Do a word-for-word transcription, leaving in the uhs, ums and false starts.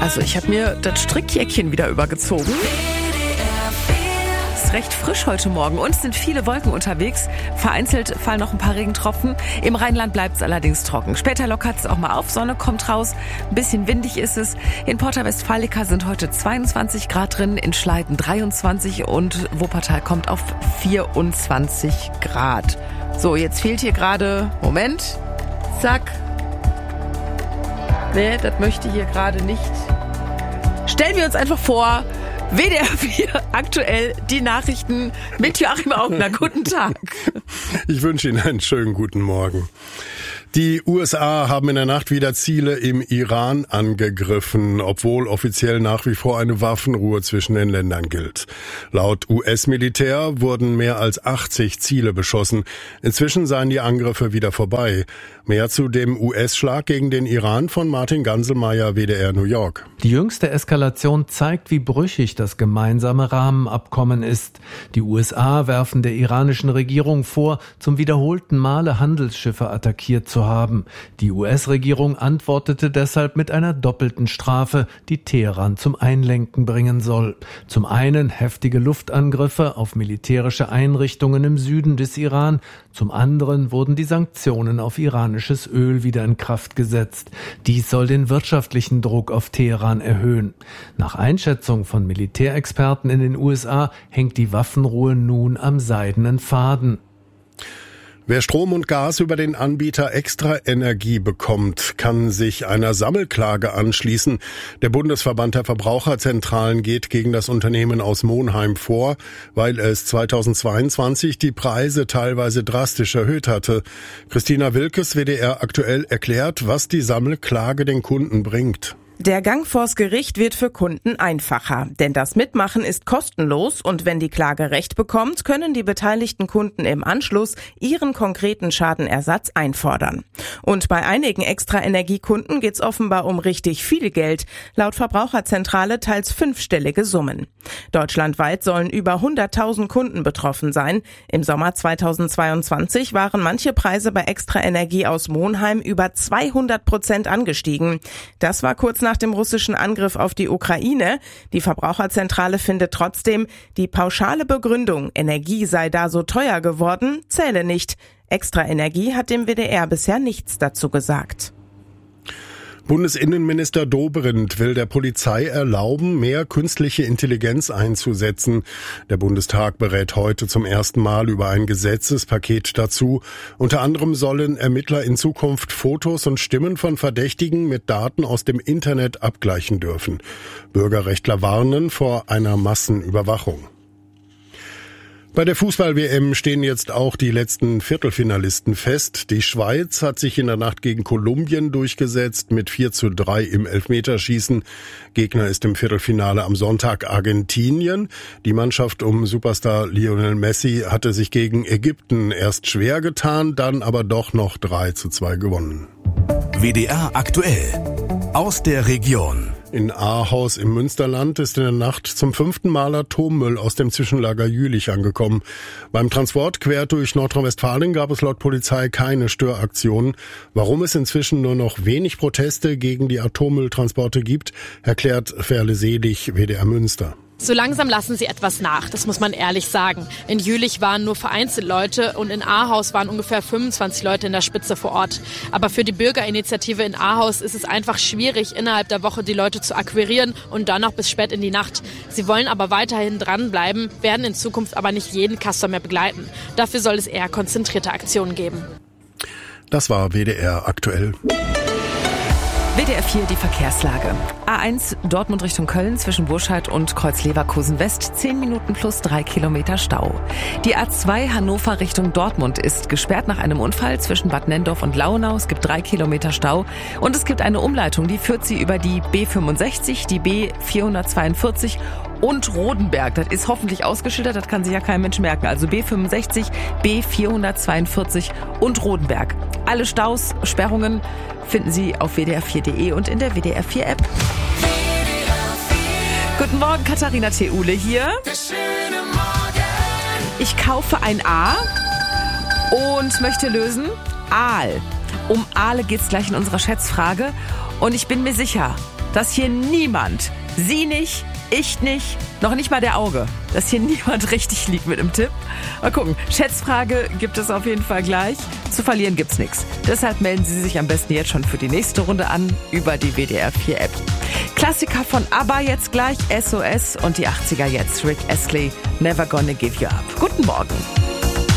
Also ich habe mir das Strickjäckchen wieder übergezogen. Es ist recht frisch heute Morgen und es sind viele Wolken unterwegs. Vereinzelt fallen noch ein paar Regentropfen. Im Rheinland bleibt es allerdings trocken. Später lockert es auch mal auf, Sonne kommt raus. Ein bisschen windig ist es. In Porta Westfalica sind heute zweiundzwanzig Grad drin, in Schleiden dreiundzwanzig und Wuppertal kommt auf vierundzwanzig Grad. So, jetzt fehlt hier gerade, Moment, zack. Nee, das möchte hier gerade nicht. Stellen wir uns einfach vor, W D R vier aktuell die Nachrichten mit Joachim Augner. Guten Tag. Ich wünsche Ihnen einen schönen guten Morgen. Die U S A haben in der Nacht wieder Ziele im Iran angegriffen, obwohl offiziell nach wie vor eine Waffenruhe zwischen den Ländern gilt. Laut U S-Militär wurden mehr als achtzig Ziele beschossen. Inzwischen seien die Angriffe wieder vorbei. Mehr zu dem U S-Schlag gegen den Iran von Martin Ganselmeier, W D R New York. Die jüngste Eskalation zeigt, wie brüchig das gemeinsame Rahmenabkommen ist. Die U S A werfen der iranischen Regierung vor, zum wiederholten Male Handelsschiffe attackiert zu haben. Die U S-Regierung antwortete deshalb mit einer doppelten Strafe, die Teheran zum Einlenken bringen soll. Zum einen heftige Luftangriffe auf militärische Einrichtungen im Süden des Iran, zum anderen wurden die Sanktionen auf iranisches Öl wieder in Kraft gesetzt. Dies soll den wirtschaftlichen Druck auf Teheran erhöhen. Nach Einschätzung von Militärexperten in den U S A hängt die Waffenruhe nun am seidenen Faden. Wer Strom und Gas über den Anbieter Extra Energie bekommt, kann sich einer Sammelklage anschließen. Der Bundesverband der Verbraucherzentralen geht gegen das Unternehmen aus Monheim vor, weil es zweitausendzweiundzwanzig die Preise teilweise drastisch erhöht hatte. Christina Wilkes, W D R aktuell, erklärt, was die Sammelklage den Kunden bringt. Der Gang vors Gericht wird für Kunden einfacher, denn das Mitmachen ist kostenlos und wenn die Klage Recht bekommt, können die beteiligten Kunden im Anschluss ihren konkreten Schadenersatz einfordern. Und bei einigen Extra-Energiekunden geht's offenbar um richtig viel Geld, laut Verbraucherzentrale teils fünfstellige Summen. Deutschlandweit sollen über hunderttausend Kunden betroffen sein. Im Sommer zweitausendzweiundzwanzig waren manche Preise bei Extra-Energie aus Monheim über zweihundert Prozent angestiegen. Das war kurz nach dem russischen Angriff auf die Ukraine. Die Verbraucherzentrale findet trotzdem, die pauschale Begründung, Energie sei da so teuer geworden, zähle nicht. Extra Energie hat dem W D R bisher nichts dazu gesagt. Bundesinnenminister Dobrindt will der Polizei erlauben, mehr künstliche Intelligenz einzusetzen. Der Bundestag berät heute zum ersten Mal über ein Gesetzespaket dazu. Unter anderem sollen Ermittler in Zukunft Fotos und Stimmen von Verdächtigen mit Daten aus dem Internet abgleichen dürfen. Bürgerrechtler warnen vor einer Massenüberwachung. Bei der Fußball-W M stehen jetzt auch die letzten Viertelfinalisten fest. Die Schweiz hat sich in der Nacht gegen Kolumbien durchgesetzt mit vier zu drei im Elfmeterschießen. Gegner ist im Viertelfinale am Sonntag Argentinien. Die Mannschaft um Superstar Lionel Messi hatte sich gegen Ägypten erst schwer getan, dann aber doch noch drei zu zwei gewonnen. W D R aktuell aus der Region. In Ahaus im Münsterland ist in der Nacht zum fünften Mal Atommüll aus dem Zwischenlager Jülich angekommen. Beim Transport quer durch Nordrhein-Westfalen gab es laut Polizei keine Störaktionen. Warum es inzwischen nur noch wenig Proteste gegen die Atommülltransporte gibt, erklärt Ferle Selig, W D R Münster. So langsam lassen sie etwas nach, das muss man ehrlich sagen. In Jülich waren nur vereinzelt Leute und in Ahaus waren ungefähr fünfundzwanzig Leute in der Spitze vor Ort. Aber für die Bürgerinitiative in Ahaus ist es einfach schwierig, innerhalb der Woche die Leute zu akquirieren und dann noch bis spät in die Nacht. Sie wollen aber weiterhin dranbleiben, werden in Zukunft aber nicht jeden Customer mehr begleiten. Dafür soll es eher konzentrierte Aktionen geben. Das war W D R aktuell. W D R vier, die Verkehrslage. A eins Dortmund Richtung Köln zwischen Burscheid und Kreuz-Leverkusen West, zehn Minuten plus drei Kilometer Stau. Die A zwei Hannover Richtung Dortmund ist gesperrt nach einem Unfall zwischen Bad Nenndorf und Launau. Es gibt drei Kilometer Stau und es gibt eine Umleitung, die führt sie über die B fünfundsechzig, die B vierhundertzweiundvierzig und Rodenberg. Das ist hoffentlich ausgeschildert, das kann sich ja kein Mensch merken. Also B fünfundsechzig, B vierhundertzweiundvierzig und Rodenberg. Alle Staus, Sperrungen finden Sie auf w d r vier punkt d e und in der W D R vier App. Guten Morgen, Katharina Theule hier. Ich kaufe ein A und möchte lösen Aal. Um Aale geht's gleich in unserer Schätzfrage. Und ich bin mir sicher, dass hier niemand, Sie nicht, ich nicht, noch nicht mal der Auge, dass hier niemand richtig liegt mit dem Tipp. Mal gucken, Schätzfrage gibt es auf jeden Fall gleich. Zu verlieren gibt's nichts. Deshalb melden Sie sich am besten jetzt schon für die nächste Runde an über die W D R vier App. Klassiker von ABBA jetzt gleich, S O S und die achtziger jetzt, Rick Astley, Never Gonna Give You Up. Guten Morgen.